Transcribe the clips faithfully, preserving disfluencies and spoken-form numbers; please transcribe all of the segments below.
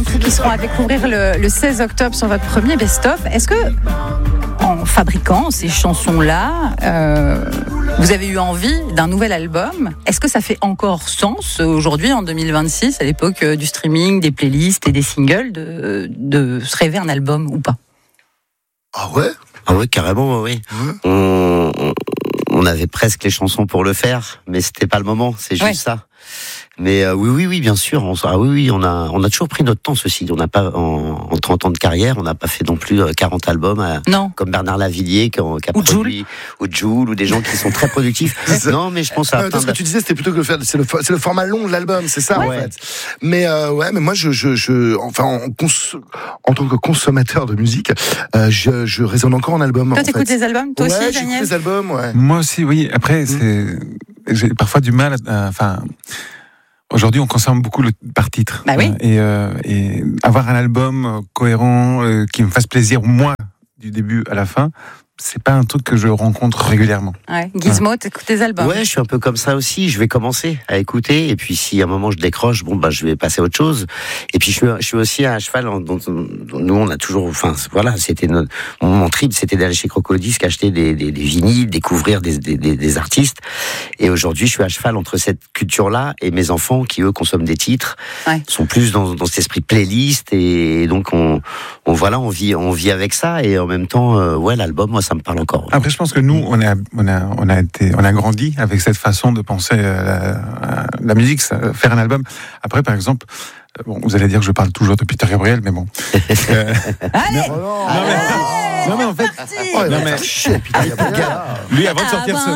Ventoux qui seront à découvrir le, le seize octobre sur votre premier best-of. Est-ce que, en fabriquant ces chansons-là, euh, vous avez eu envie d'un nouvel album? Est-ce que ça fait encore sens aujourd'hui, en deux mille vingt-six, à l'époque du streaming, des playlists et des singles, de, de se rêver un album ou pas? Ah ouais? Ah ouais, carrément, oui. Ouais. On, on, on avait presque les chansons pour le faire, mais c'était pas le moment, c'est juste ouais. ça. Mais euh, oui, oui, oui, bien sûr. On, ah oui, oui, on a, on a toujours pris notre temps, ceci. On n'a pas, en, en trente ans de carrière, on n'a pas fait non plus quarante albums, à, non. comme Bernard Lavillier, qui a, qui a ou produit, Joule. ou Joule, ou des gens qui sont très productifs. Non, mais je pense à. Euh, ce que tu disais, c'était plutôt que le, c'est le, c'est le format long de l'album, c'est ça, ouais. en fait. Mais euh, ouais, mais moi, je, je, je enfin, en, cons, en tant que consommateur de musique, euh, je, je résonne encore en album. Toi, t'écoutes les albums, toi ouais, aussi, j'écoute Daniel. les albums, ouais. Moi aussi, oui. Après, mmh. c'est, j'ai parfois du mal, à, enfin. Aujourd'hui, on consomme beaucoup le, par titre. Bah oui. Et, euh, et avoir un album cohérent euh, qui me fasse plaisir, moi, du début à la fin, c'est pas un truc que je rencontre régulièrement. Ouais. Gizmo, t'écoutes tes albums? Ouais, je suis un peu comme ça aussi. Je vais commencer à écouter, et puis si à un moment je décroche, bon bah je vais passer à autre chose. Et puis je suis, je suis aussi à cheval. Donc nous, on a toujours, enfin voilà, c'était notre, mon trip, c'était d'aller chez Crocodisc, acheter des, des, des vinyles, découvrir des, des, des, des artistes. Et aujourd'hui, je suis à cheval entre cette culture-là et mes enfants qui eux consomment des titres, ouais. sont plus dans, dans cet esprit playlist, et donc on, on voilà, on vit, on vit avec ça, et en même temps, euh, ouais, l'album, moi, ça me parle encore. Après, je pense que nous, on a, on a, on a été, on a grandi avec cette façon de penser à la, à la musique, faire un album. Après, par exemple, bon, vous allez dire que je parle toujours de Peter Gabriel, mais bon. euh, Allez, non, non, non, mais, non, mais en fait, oh, non, mais, chier, Peter Gabriel. Lui, avant de sortir ce,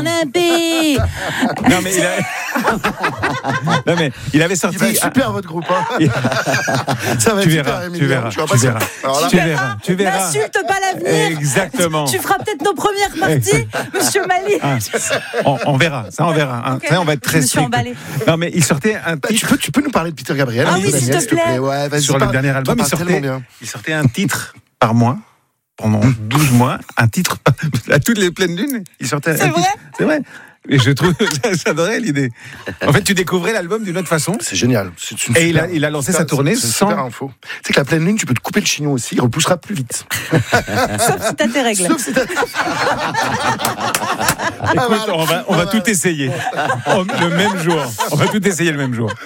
non mais il a, non mais il avait sorti. Il va être super votre groupe. Hein. Ça va tu être verras, super, tu verras, tu verras, tu verras, tu verras, tu verras. N'insulte pas l'avenir. Exactement. Tu feras peut-être nos premières parties, Monsieur Mali. Ah, on, on verra, ça on verra. Hein. Okay. Ça, on va être très strict. Non mais il sortait un titre. Bah, tu peux, tu peux nous parler de Peter Gabriel? Ah oui, s'il te plaît. Ouais, vas-y, sur le dernier album, il sortait, il sortait un titre par mois. Pendant douze mois, un titre à toutes les pleines lunes, il sortait. C'est un vrai titre. C'est vrai. Et je trouve, j'adorais l'idée. En fait, tu découvrais l'album d'une autre façon. C'est génial. C'est une et super, il a, il a lancé super, sa tournée c'est une sans. Super info. Tu sais que la pleine lune, tu peux te couper le chignon aussi, il repoussera plus vite. Sauf si t'as tes règles. Sauf si t'as... Écoute, on va, on va tout essayer. Le même jour. On va tout essayer le même jour.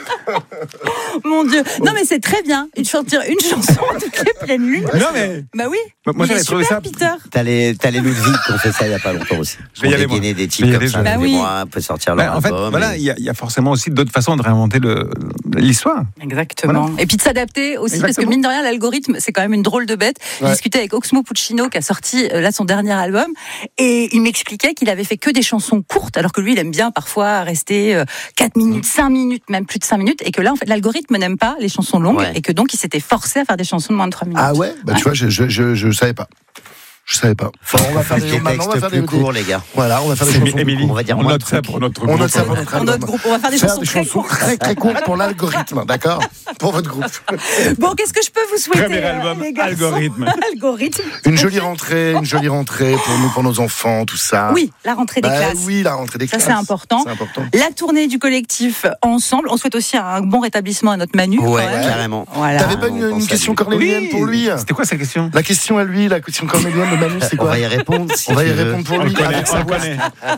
Mon Dieu. Non, mais c'est très bien. Il sortir une chanson toutes les pleines lunes. Non, mais. Bah oui. Moi, j'avais trouvé ça. Peter. T'as les, t'as les Ludwig qui ont fait ça il y a pas longtemps aussi. Je vais y aller, moi. Des titres comme ça, bah des oui. mois, peut sortir leur bah, en fait, album. voilà, il et... y, y a forcément aussi d'autres façons de réinventer le, l'histoire. Exactement. Voilà. Et puis de s'adapter aussi, exactement. Parce que mine de rien, l'algorithme, c'est quand même une drôle de bête. J'ai ouais. discuté avec Oxmo Puccino, qui a sorti là son dernier album, et il m'expliquait qu'il avait fait que des chansons courtes, alors que lui, il aime bien parfois rester quatre minutes, cinq minutes, même plus de cinq minutes, et que là, en fait, l'algorithme n'aime pas les chansons longues, ouais. et que donc il s'était forcé à faire des chansons de moins de trois minutes. Ah ouais, bah ouais. Tu vois, je, je, je, je savais pas. Je savais pas. Enfin, on va faire des textes plus courts, les gars. Voilà, on va faire des chansons Émilie, plus on va dire on note ça pour notre groupe. On note ça pour notre, notre groupe. On va faire des faire chansons, des très, chansons courtes. très très courtes pour l'algorithme, d'accord? Pour votre groupe. Bon, qu'est-ce que je peux vous souhaiter? Premier album, les algorithme. Algorithme. Une jolie rentrée, une jolie rentrée pour nous, pour nos enfants, tout ça. Oui, la rentrée des bah, classes. Oui, la rentrée des ça, classes. Ça, c'est important. C'est important. La tournée du collectif Ensemble. On souhaite aussi un bon rétablissement à notre Manu. Ouais, carrément. Voilà. T'avais pas une, une question cornélienne oui. pour lui? C'était quoi sa question? La question à lui, la question cornélienne de Manu, c'est quoi? On va y répondre. Si on va y répondre pour on lui. Connaît, on connaît.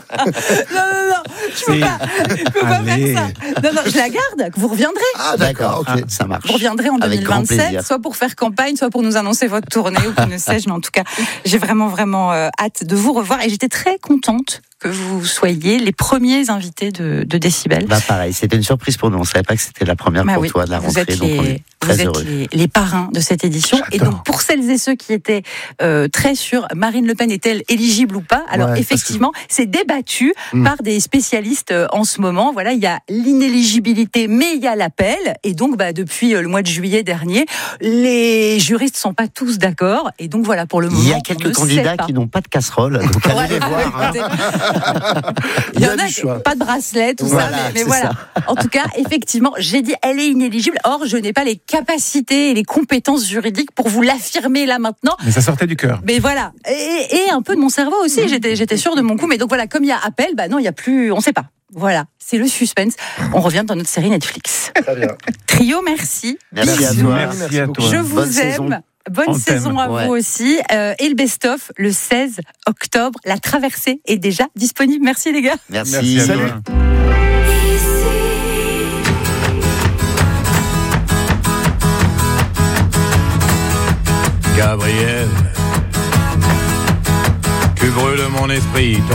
Non, non, non, je peux pas, je peux pas faire ça. Non, non, je la garde, vous reviendrez. Ah, d'accord, ok, ah, ça marche. Vous reviendrez en deux mille vingt-sept, soit pour faire campagne, soit pour nous annoncer votre tournée, ou que ne sais-je, mais en tout cas, j'ai vraiment, vraiment euh, hâte de vous revoir, et j'étais très contente que vous soyez les premiers invités de, de Décibel. Bah pareil, c'était une surprise pour nous. On savait pas que c'était la première bah pour oui, toi de la rentrée, les, donc on est très vous êtes heureux. Les, les parrains de cette édition. J'adore. Et donc pour celles et ceux qui étaient euh, très sûrs, Marine Le Pen est-elle éligible ou pas? Alors ouais, effectivement, que... c'est débattu mmh. par des spécialistes euh, en ce moment. Voilà, il y a l'inéligibilité, mais il y a l'appel. Et donc bah depuis euh, le mois de juillet dernier, les juristes sont pas tous d'accord. Et donc voilà, pour le moment, il y a quelques candidats qui n'ont pas de casserole. Donc allez ouais, les voir. Hein. Il y, y en a, a pas de bracelet, tout voilà, ça, mais, mais voilà. Ça. En tout cas, effectivement, j'ai dit, elle est inéligible. Or, je n'ai pas les capacités et les compétences juridiques pour vous l'affirmer là maintenant. Mais ça sortait du cœur. Mais voilà, et, et un peu de mon cerveau aussi. J'étais, j'étais sûre de mon coup. Mais donc voilà, comme il y a appel, bah non, il y a plus, on sait pas. Voilà, c'est le suspense. On revient dans notre série Netflix. Très bien. Trio, merci. Merci à Bisous. toi. Merci à toi. Je vous Bonne aime. saison. Bonne On saison t'aime. à Ouais. vous aussi. Euh, et le best-of, le seize octobre. La traversée est déjà disponible. Merci les gars. Merci. Merci à Salut. toi. Gabriel, tu brûles mon esprit.